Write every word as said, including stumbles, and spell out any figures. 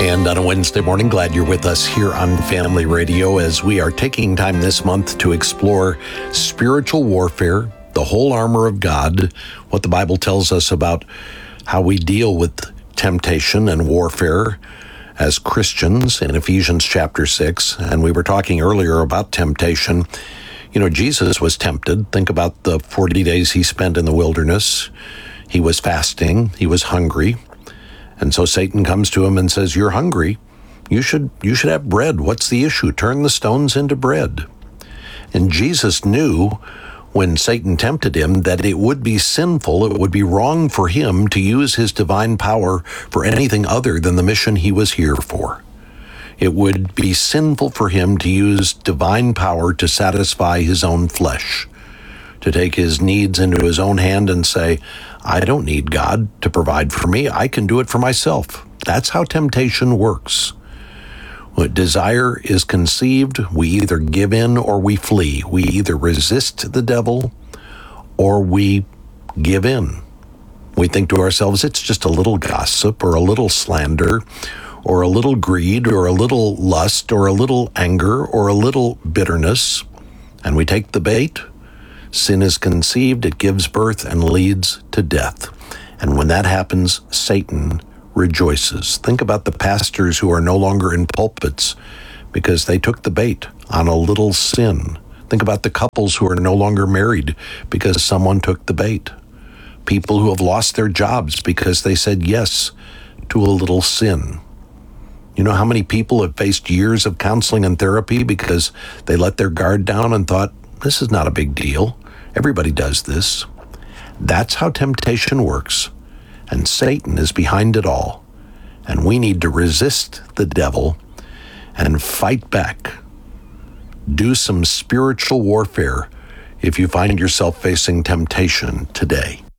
And on a Wednesday morning, glad you're with us here on Family Radio as we are taking time this month to explore spiritual warfare, the whole armor of God, what the Bible tells us about how we deal with temptation and warfare as Christians in Ephesians chapter six. And we were talking earlier about temptation. You know, Jesus was tempted. Think about the forty days he spent in the wilderness. He was fasting. He was hungry. And so Satan comes to him and says, you're hungry. You should you should have bread. What's the issue? Turn the stones into bread. And Jesus knew when Satan tempted him that it would be sinful, it would be wrong for him to use his divine power for anything other than the mission he was here for. It would be sinful for him to use divine power to satisfy his own flesh, to take his needs into his own hand and say, I don't need God to provide for me. I can do it for myself. That's how temptation works. When desire is conceived, we either give in or we flee. We either resist the devil or we give in. We think to ourselves, it's just a little gossip or a little slander or a little greed or a little lust or a little anger or a little bitterness, and we take the bait. Sin is conceived, it gives birth and leads to death. And when that happens, Satan rejoices. Think about the pastors who are no longer in pulpits because they took the bait on a little sin. Think about the couples who are no longer married because someone took the bait. People who have lost their jobs because they said yes to a little sin. You know how many people have faced years of counseling and therapy because they let their guard down and thought, this is not a big deal. Everybody does this. That's how temptation works. And Satan is behind it all. And we need to resist the devil and fight back. Do some spiritual warfare if you find yourself facing temptation today.